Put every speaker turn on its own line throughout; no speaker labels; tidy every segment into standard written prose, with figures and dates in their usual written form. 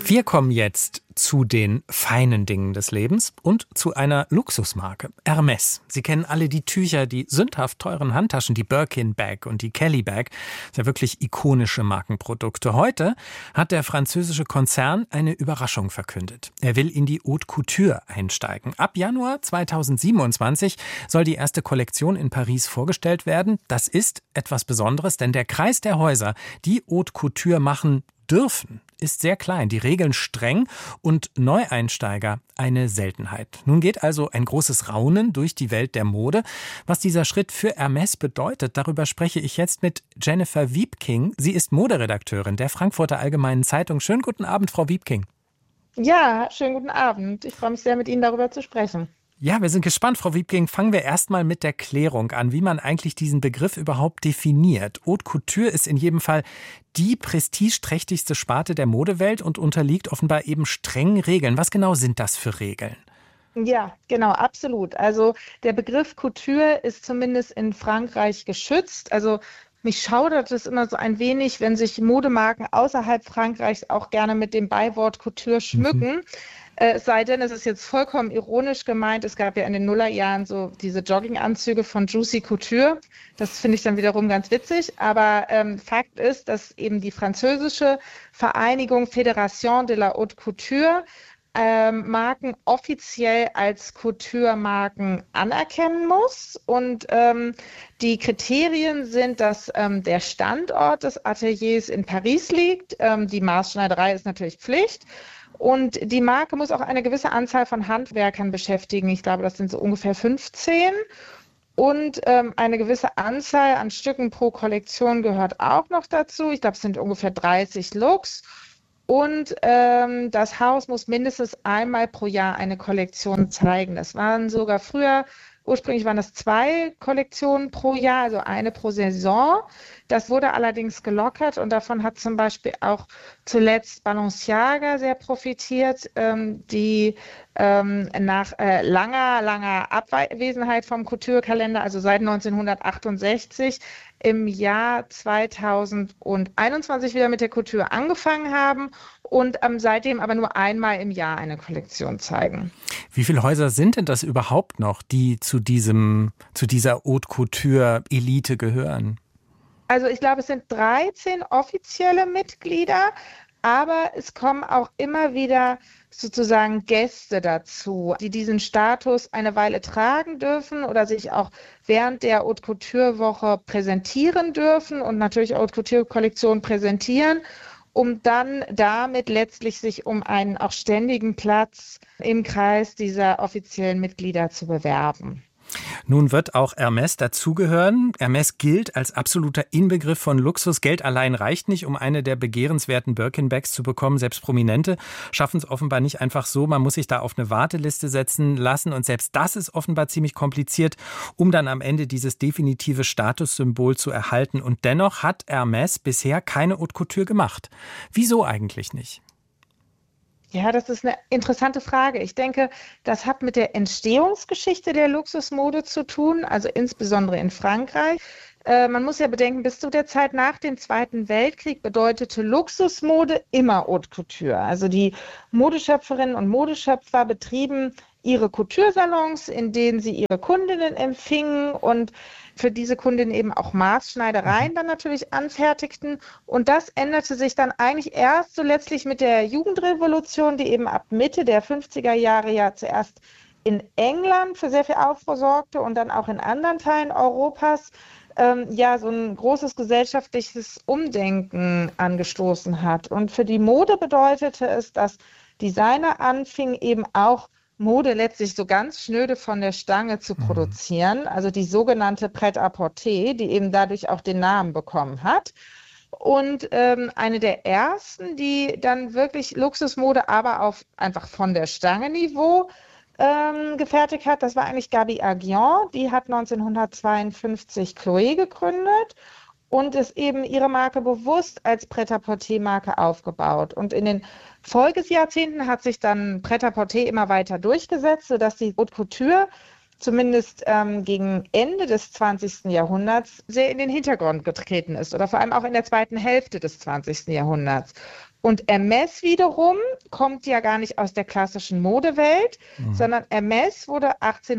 Wir kommen jetzt zu den feinen Dingen des Lebens und zu einer Luxusmarke, Hermès. Sie kennen alle die Tücher, die sündhaft teuren Handtaschen, die Birkin Bag und die Kelly Bag. Das sind ja wirklich ikonische Markenprodukte. Heute hat der französische Konzern eine Überraschung verkündet. Er will in die Haute Couture einsteigen. Ab Januar 2027 soll die erste Kollektion in Paris vorgestellt werden. Das ist etwas Besonderes, denn der Kreis der Häuser, die Haute Couture machen dürfen, ist sehr klein, die Regeln streng und Neueinsteiger eine Seltenheit. Nun geht also ein großes Raunen durch die Welt der Mode. Was dieser Schritt für Hermès bedeutet, darüber spreche ich jetzt mit Jennifer Wiepking. Sie ist Moderedakteurin der Frankfurter Allgemeinen Zeitung. Schönen guten Abend, Frau Wiepking.
Ja, schönen guten Abend. Ich freue mich sehr, mit Ihnen darüber zu sprechen.
Ja, wir sind gespannt, Frau Wiepking. Fangen wir erstmal mit der Klärung an, wie man eigentlich diesen Begriff überhaupt definiert. Haute Couture ist in jedem Fall die prestigeträchtigste Sparte der Modewelt und unterliegt offenbar eben strengen Regeln. Was genau sind das für Regeln?
Ja, genau, absolut. Also der Begriff Couture ist zumindest in Frankreich geschützt. Also mich schaudert es immer so ein wenig, wenn sich Modemarken außerhalb Frankreichs auch gerne mit dem Beiwort Couture schmücken. Es sei denn, es ist jetzt vollkommen ironisch gemeint. Es gab ja in den Nullerjahren so diese Jogginganzüge von Juicy Couture. Das finde ich dann wiederum ganz witzig. Aber Fakt ist, dass eben die französische Vereinigung Fédération de la Haute Couture Marken offiziell als Couture-Marken anerkennen muss. Und die Kriterien sind, dass der Standort des Ateliers in Paris liegt. Die Maßschneiderei ist natürlich Pflicht. Und die Marke muss auch eine gewisse Anzahl von Handwerkern beschäftigen. Ich glaube, das sind so ungefähr 15. Und eine gewisse Anzahl an Stücken pro Kollektion gehört auch noch dazu. Ich glaube, es sind ungefähr 30 Looks. Und das Haus muss mindestens einmal pro Jahr eine Kollektion zeigen. Das waren sogar früher, ursprünglich waren das 2 Kollektionen pro Jahr, also eine pro Saison. Das wurde allerdings gelockert und davon hat zum Beispiel auch zuletzt Balenciaga sehr profitiert, die nach langer Abwesenheit vom Couture-Kalender, also seit 1968, im Jahr 2021 wieder mit der Couture angefangen haben und seitdem aber nur einmal im Jahr eine Kollektion zeigen.
Wie viele Häuser sind denn das überhaupt noch, die zu dieser Haute Couture-Elite gehören?
Also ich glaube, es sind 13 offizielle Mitglieder, aber es kommen auch immer wieder sozusagen Gäste dazu, die diesen Status eine Weile tragen dürfen oder sich auch während der Haute Couture Woche präsentieren dürfen und natürlich Haute Couture Kollektion präsentieren, um dann damit letztlich sich um einen auch ständigen Platz im Kreis dieser offiziellen Mitglieder zu bewerben.
Nun wird auch Hermès dazugehören. Hermès gilt als absoluter Inbegriff von Luxus. Geld allein reicht nicht, um eine der begehrenswerten Birkin-Bags zu bekommen. Selbst Prominente schaffen es offenbar nicht einfach so. Man muss sich da auf eine Warteliste setzen lassen. Und selbst das ist offenbar ziemlich kompliziert, um dann am Ende dieses definitive Statussymbol zu erhalten. Und dennoch hat Hermès bisher keine Haute Couture gemacht. Wieso eigentlich nicht?
Ja, das ist eine interessante Frage. Ich denke, das hat mit der Entstehungsgeschichte der Luxusmode zu tun, also insbesondere in Frankreich. Man muss ja bedenken, bis zu der Zeit nach dem Zweiten Weltkrieg bedeutete Luxusmode immer Haute Couture. Also die Modeschöpferinnen und Modeschöpfer betrieben ihre Couture-Salons, in denen sie ihre Kundinnen empfingen und für diese Kundinnen eben auch Maßschneidereien dann natürlich anfertigten. Und das änderte sich dann eigentlich erst so letztlich mit der Jugendrevolution, die eben ab Mitte der 50er Jahre ja zuerst in England für sehr viel Aufruhr sorgte und dann auch in anderen Teilen Europas so ein großes gesellschaftliches Umdenken angestoßen hat. Und für die Mode bedeutete es, dass Designer anfingen, eben auch Mode letztlich so ganz schnöde von der Stange zu produzieren, also die sogenannte Prêt-à-porter, die eben dadurch auch den Namen bekommen hat. Und eine der ersten, die dann wirklich Luxusmode, aber auf einfach von der Stange Niveau gefertigt hat, das war eigentlich Gaby Aguillon. Die hat 1952 Chloé gegründet und ist eben ihre Marke bewusst als Prêt-à-porter-Marke aufgebaut. Und in den Folgejahrzehnten hat sich dann Prêt-à-porter immer weiter durchgesetzt, sodass die Haute Couture zumindest gegen Ende des 20. Jahrhunderts sehr in den Hintergrund getreten ist oder vor allem auch in der zweiten Hälfte des 20. Jahrhunderts. Und Hermès wiederum kommt ja gar nicht aus der klassischen Modewelt, sondern Hermès wurde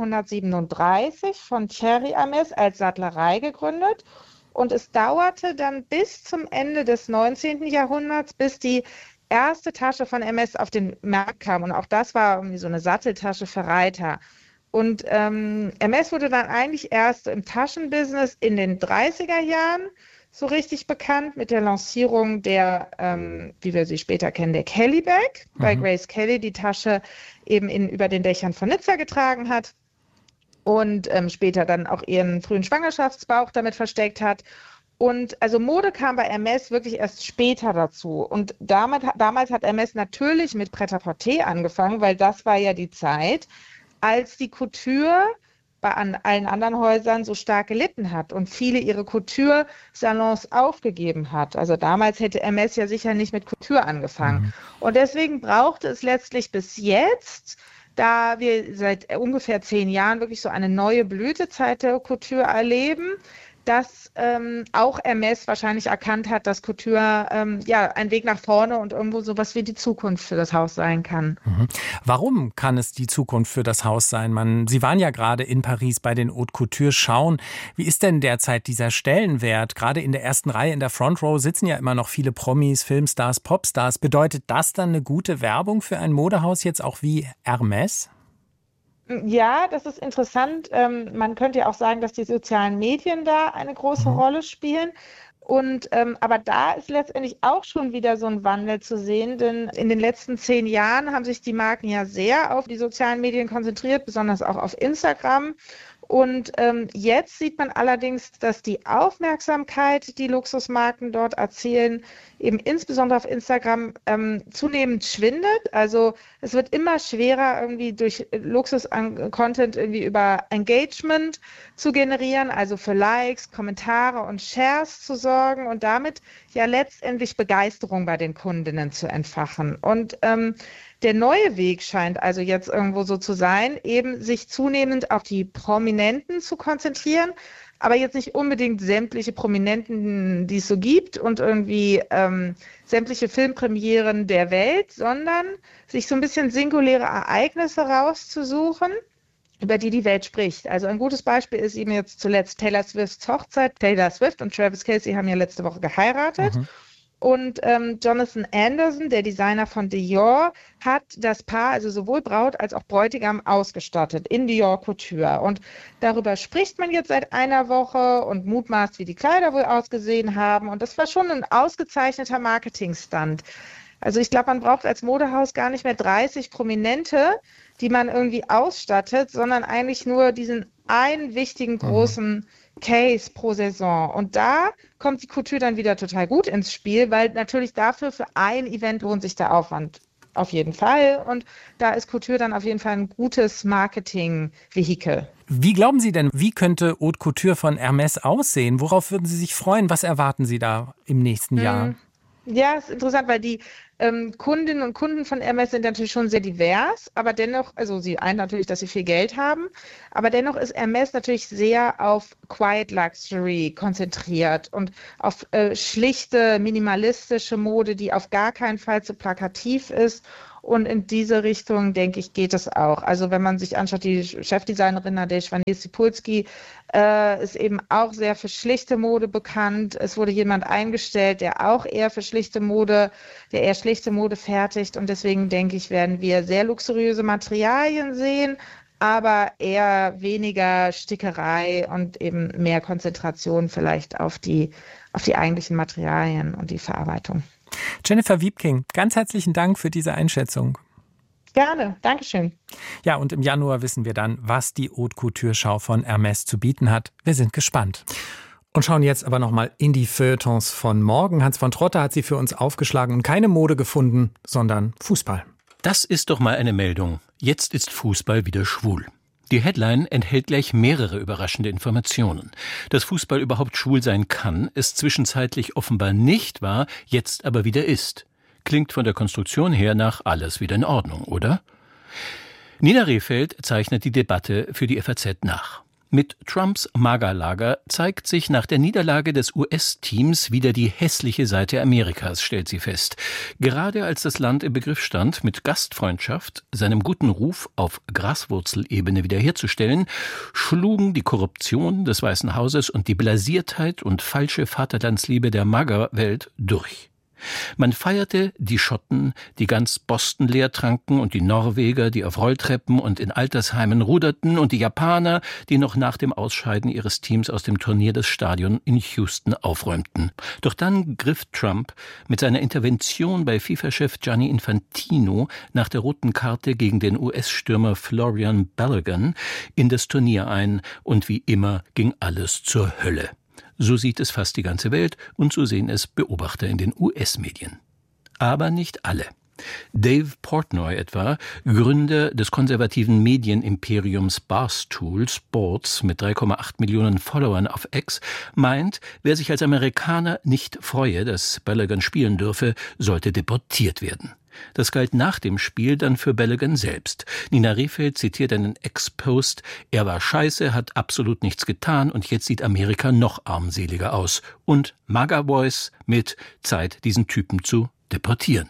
1837 von Thierry Hermès als Sattlerei gegründet. Und es dauerte dann bis zum Ende des 19. Jahrhunderts, bis die erste Tasche von Hermès auf den Markt kam. Und auch das war irgendwie so eine Satteltasche für Reiter. Und Hermès wurde dann eigentlich erst im Taschenbusiness in den 30er Jahren so richtig bekannt mit der Lancierung der, wie wir sie später kennen, der Kelly Bag, weil Grace Kelly die Tasche eben über den Dächern von Nizza getragen hat und später dann auch ihren frühen Schwangerschaftsbauch damit versteckt hat. Und also Mode kam bei Hermès wirklich erst später dazu. Und damals hat Hermès natürlich mit Prêt-à-porter angefangen, weil das war ja die Zeit, als die Couture bei allen anderen Häusern so stark gelitten hat und viele ihre Couture-Salons aufgegeben hat. Also damals hätte Hermès ja sicher nicht mit Couture angefangen. Und deswegen brauchte es letztlich bis jetzt, da wir seit ungefähr 10 Jahren wirklich so eine neue Blütezeit der Couture erleben, dass auch Hermès wahrscheinlich erkannt hat, dass Couture ein Weg nach vorne und irgendwo sowas wie die Zukunft für das Haus sein kann.
Warum kann es die Zukunft für das Haus sein? Sie waren ja gerade in Paris bei den Haute Couture schauen. Wie ist denn derzeit dieser Stellenwert? Gerade in der ersten Reihe, in der Front Row sitzen ja immer noch viele Promis, Filmstars, Popstars. Bedeutet das dann eine gute Werbung für ein Modehaus jetzt auch wie Hermès?
Ja, das ist interessant. Man könnte ja auch sagen, dass die sozialen Medien da eine große Rolle spielen. Und aber da ist letztendlich auch schon wieder so ein Wandel zu sehen, denn in den letzten 10 Jahren haben sich die Marken ja sehr auf die sozialen Medien konzentriert, besonders auch auf Instagram. Und jetzt sieht man allerdings, dass die Aufmerksamkeit, die Luxusmarken dort erzielen, eben insbesondere auf Instagram zunehmend schwindet. Also es wird immer schwerer, irgendwie durch Luxus-Content irgendwie über Engagement zu generieren, also für Likes, Kommentare und Shares zu sorgen und damit ja letztendlich Begeisterung bei den Kundinnen zu entfachen. Und der neue Weg scheint also jetzt irgendwo so zu sein, eben sich zunehmend auf die Prominenten zu konzentrieren, aber jetzt nicht unbedingt sämtliche Prominenten, die es so gibt und irgendwie sämtliche Filmpremieren der Welt, sondern sich so ein bisschen singuläre Ereignisse rauszusuchen, über die Welt spricht. Also ein gutes Beispiel ist eben jetzt zuletzt Taylor Swifts Hochzeit. Taylor Swift und Travis Kelce haben ja letzte Woche geheiratet. Und Jonathan Anderson, der Designer von Dior, hat das Paar, also sowohl Braut als auch Bräutigam, ausgestattet in Dior Couture. Und darüber spricht man jetzt seit einer Woche und mutmaßt, wie die Kleider wohl ausgesehen haben. Und das war schon ein ausgezeichneter Marketingstunt. Also ich glaube, man braucht als Modehaus gar nicht mehr 30 Prominente, die man irgendwie ausstattet, sondern eigentlich nur diesen einen wichtigen großen Case pro Saison. Und da kommt die Couture dann wieder total gut ins Spiel, weil natürlich dafür für ein Event lohnt sich der Aufwand auf jeden Fall. Und da ist Couture dann auf jeden Fall ein gutes Marketing-Vehikel.
Wie glauben Sie denn, wie könnte Haute Couture von Hermès aussehen? Worauf würden Sie sich freuen? Was erwarten Sie da im nächsten Jahr?
Ja, ist interessant, weil die Kundinnen und Kunden von Hermès sind natürlich schon sehr divers, aber dennoch, also sie einen natürlich, dass sie viel Geld haben, aber dennoch ist Hermès natürlich sehr auf Quiet Luxury konzentriert und auf schlichte, minimalistische Mode, die auf gar keinen Fall zu plakativ ist. Und in diese Richtung, denke ich, geht es auch. Also wenn man sich anschaut, die Chefdesignerin Nadège Vanille-Sipulski ist eben auch sehr für schlichte Mode bekannt. Es wurde jemand eingestellt, der auch eher schlichte Mode fertigt. Und deswegen, denke ich, werden wir sehr luxuriöse Materialien sehen, aber eher weniger Stickerei und eben mehr Konzentration vielleicht auf die eigentlichen Materialien und die Verarbeitung.
Jennifer Wiepking, ganz herzlichen Dank für diese Einschätzung.
Gerne, Dankeschön.
Ja, und im Januar wissen wir dann, was die Haute Couture-Schau von Hermès zu bieten hat. Wir sind gespannt. Und schauen jetzt aber nochmal in die Feuilletons von morgen. Hans von Trotter hat sie für uns aufgeschlagen und keine Mode gefunden, sondern Fußball.
Das ist doch mal eine Meldung. Jetzt ist Fußball wieder schwul. Die Headline enthält gleich mehrere überraschende Informationen. Dass Fußball überhaupt schwul sein kann, ist zwischenzeitlich offenbar nicht wahr, jetzt aber wieder ist. Klingt von der Konstruktion her nach alles wieder in Ordnung, oder? Nina Rehfeld zeichnet die Debatte für die FAZ nach. Mit Trumps MAGA-Lager zeigt sich nach der Niederlage des US-Teams wieder die hässliche Seite Amerikas, stellt sie fest. Gerade als das Land im Begriff stand, mit Gastfreundschaft seinem guten Ruf auf Graswurzelebene wiederherzustellen, schlugen die Korruption des Weißen Hauses und die Blasiertheit und falsche Vaterlandsliebe der MAGA-Welt durch. Man feierte die Schotten, die ganz Boston leer tranken, und die Norweger, die auf Rolltreppen und in Altersheimen ruderten, und die Japaner, die noch nach dem Ausscheiden ihres Teams aus dem Turnier das Stadion in Houston aufräumten. Doch dann griff Trump mit seiner Intervention bei FIFA-Chef Gianni Infantino nach der roten Karte gegen den US-Stürmer Florian Balogun in das Turnier ein, und wie immer ging alles zur Hölle. So sieht es fast die ganze Welt, und so sehen es Beobachter in den US-Medien. Aber nicht alle. Dave Portnoy etwa, Gründer des konservativen Medienimperiums Barstool Sports mit 3,8 Millionen Followern auf X, meint, wer sich als Amerikaner nicht freue, dass Balogun spielen dürfe, sollte deportiert werden. Das galt nach dem Spiel dann für Balogun selbst. Nina Rehfeld zitiert einen Ex-Post: Er war scheiße, hat absolut nichts getan, und jetzt sieht Amerika noch armseliger aus. Und MAGA-Boys mit Zeit, diesen Typen zu deportieren.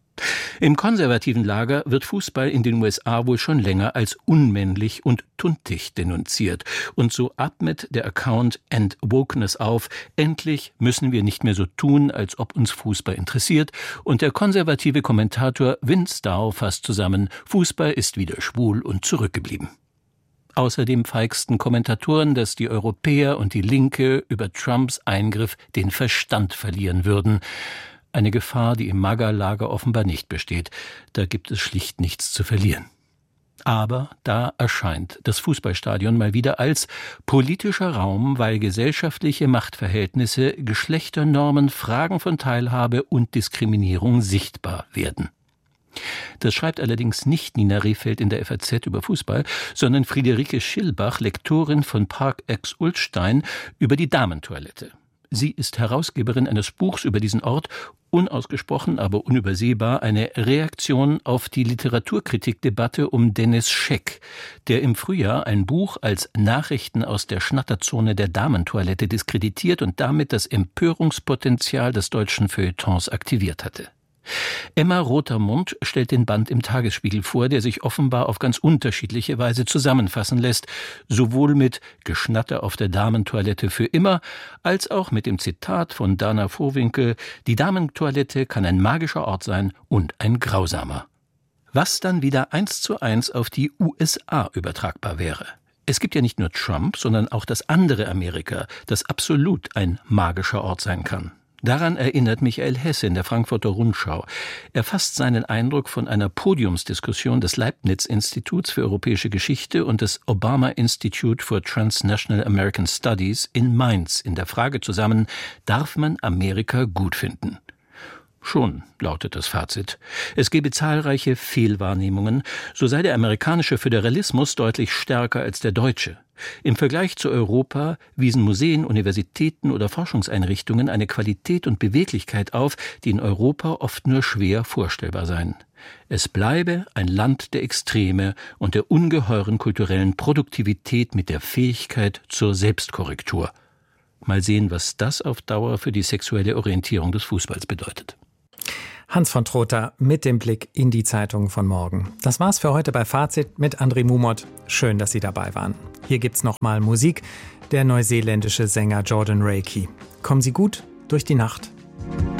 Im konservativen Lager wird Fußball in den USA wohl schon länger als unmännlich und tuntig denunziert. Und so atmet der Account End Wokeness auf. Endlich müssen wir nicht mehr so tun, als ob uns Fußball interessiert. Und der konservative Kommentator Vince Dow fasst zusammen: Fußball ist wieder schwul und zurückgeblieben. Außerdem feigsten Kommentatoren, dass die Europäer und die Linke über Trumps Eingriff den Verstand verlieren würden. Eine Gefahr, die im MAGA-Lager offenbar nicht besteht. Da gibt es schlicht nichts zu verlieren. Aber da erscheint das Fußballstadion mal wieder als politischer Raum, weil gesellschaftliche Machtverhältnisse, Geschlechternormen, Fragen von Teilhabe und Diskriminierung sichtbar werden. Das schreibt allerdings nicht Nina Rehfeld in der FAZ über Fußball, sondern Friederike Schillbach, Lektorin von Park Ex Ulstein, über die Damentoilette. Sie ist Herausgeberin eines Buchs über diesen Ort, unausgesprochen, aber unübersehbar, eine Reaktion auf die Literaturkritikdebatte um Dennis Scheck, der im Frühjahr ein Buch als Nachrichten aus der Schnatterzone der Damentoilette diskreditiert und damit das Empörungspotenzial des deutschen Feuilletons aktiviert hatte. Emma Rotermund stellt den Band im Tagesspiegel vor, der sich offenbar auf ganz unterschiedliche Weise zusammenfassen lässt, sowohl mit Geschnatter auf der Damentoilette für immer, als auch mit dem Zitat von Dana Vohwinkel: Die Damentoilette kann ein magischer Ort sein und ein grausamer. Was dann wieder 1:1 auf die USA übertragbar wäre. Es gibt ja nicht nur Trump, sondern auch das andere Amerika, das absolut ein magischer Ort sein kann. Daran erinnert Michael Hesse in der Frankfurter Rundschau. Er fasst seinen Eindruck von einer Podiumsdiskussion des Leibniz-Instituts für europäische Geschichte und des Obama Institute for Transnational American Studies in Mainz in der Frage zusammen: Darf man Amerika gut finden? Schon, lautet das Fazit. Es gebe zahlreiche Fehlwahrnehmungen, so sei der amerikanische Föderalismus deutlich stärker als der deutsche. Im Vergleich zu Europa wiesen Museen, Universitäten oder Forschungseinrichtungen eine Qualität und Beweglichkeit auf, die in Europa oft nur schwer vorstellbar seien. Es bleibe ein Land der Extreme und der ungeheuren kulturellen Produktivität mit der Fähigkeit zur Selbstkorrektur. Mal sehen, was das auf Dauer für die sexuelle Orientierung des Fußballs bedeutet.
Hans von Trotha mit dem Blick in die Zeitungen von morgen. Das war's für heute bei Fazit mit André Mumot. Schön, dass Sie dabei waren. Hier gibt's nochmal Musik. Der neuseeländische Sänger Jordan Rakey. Kommen Sie gut durch die Nacht.